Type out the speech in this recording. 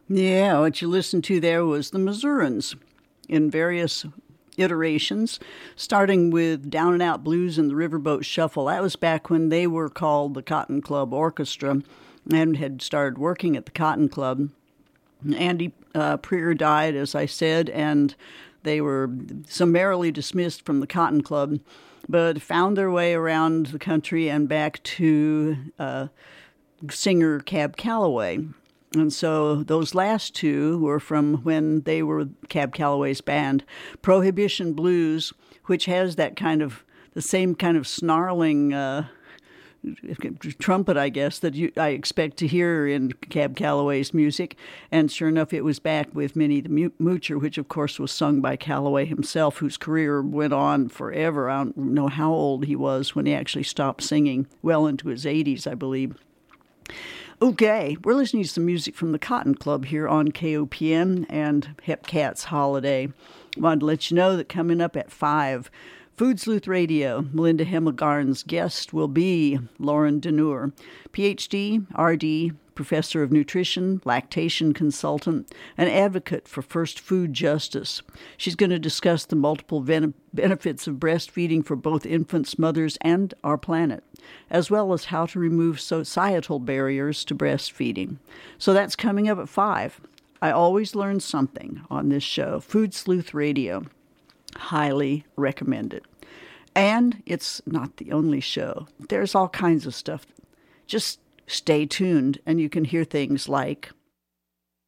Yeah, what you listened to there was the Missourians in various iterations, starting with Down and Out Blues and the Riverboat Shuffle. That was back when they were called the Cotton Club Orchestra and had started working at the Cotton Club. Andy Preer died, as I said, and they were summarily dismissed from the Cotton Club, but found their way around the country and back to singer Cab Calloway. And so those last two were from when they were Cab Calloway's band. Prohibition Blues, which has that kind of, the same kind of snarling trumpet, I guess, that I expect to hear in Cab Calloway's music. And sure enough, it was back with Minnie the Moocher, which of course was sung by Calloway himself, whose career went on forever. I don't know how old he was when he actually stopped singing, well into his 80s, I believe. Okay, we're listening to some music from the Cotton Club here on KOPN and Hepcats Holiday. Wanted to let you know that coming up at 5, Food Sleuth Radio, Melinda Hemmelgarn's guest will be Lauren Deneur, PhD, RD, professor of nutrition, lactation consultant, and advocate for first food justice. She's going to discuss the multiple benefits of breastfeeding for both infants, mothers, and our planet, as well as how to remove societal barriers to breastfeeding. So that's coming up at 5. I always learn something on this show, Food Sleuth Radio. Highly recommend it. And it's not the only show. There's all kinds of stuff. Just stay tuned and you can hear things like